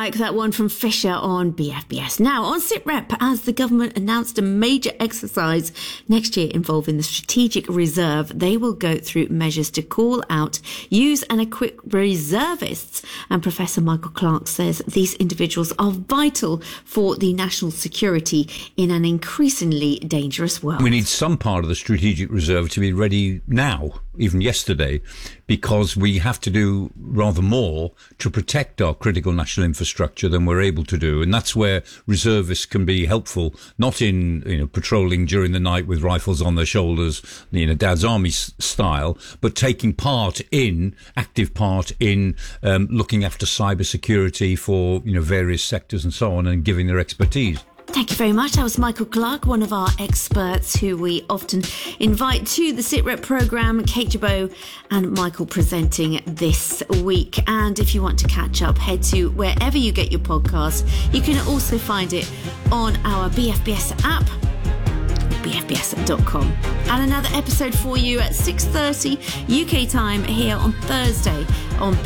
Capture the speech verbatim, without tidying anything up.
like that one from Fisher on B F B S. Now, on SITREP, as the government announced a major exercise next year involving the Strategic Reserve, they will go through measures to call out, use and equip reservists. And Professor Michael Clark says these individuals are vital for the national security in an increasingly dangerous world. We need some part of the Strategic Reserve to be ready now, even yesterday, because we have to do rather more to protect our critical national infrastructure than we're able to do. And that's where reservists can be helpful, not in, you know, patrolling during the night with rifles on their shoulders, you know, Dad's Army s- style, but taking part in, active part in um, looking after cyber security for, you know, various sectors and so on, and giving their expertise. Thank you very much. That was Michael Clark, one of our experts who we often invite to the SITREP programme. Kate Jabot and Michael presenting this week. And if you want to catch up, head to wherever you get your podcast. You can also find it on our B F B S app, b f b s dot com. And another episode for you at six thirty U K time here on Thursday on